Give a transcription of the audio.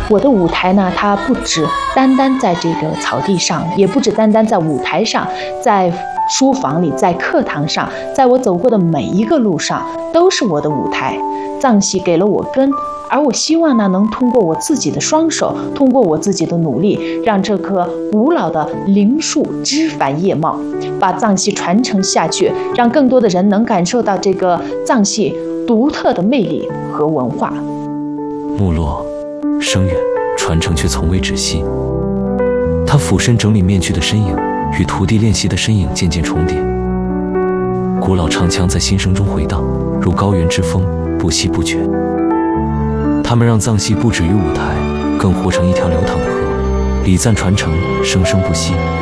我的舞台呢，它不只单单在这个草地上，也不只单单在舞台上，在书房里，在课堂上，在我走过的每一个路上，都是我的舞台。藏戏给了我根，而我希望呢，能通过我自己的双手，通过我自己的努力，让这棵古老的灵树枝繁叶茂，把藏戏传承下去，让更多的人能感受到这个藏戏独特的魅力和文化。 没落声远，传承却从未止息。他俯身整理面具的身影，与徒弟练习的身影渐渐重叠。古老唱腔在心声中回荡，如高原之风，不息不绝。他们让藏戏不止于舞台，更活成一条流淌的河，礼赞传承，生生不息。